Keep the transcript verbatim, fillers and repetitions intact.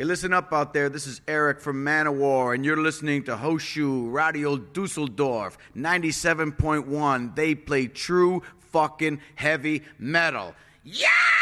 listen up out there. This is Eric from Manowar, and you're listening to Hoshu Radio Dusseldorf, ninety-seven point one. They play true fucking heavy metal. Yeah!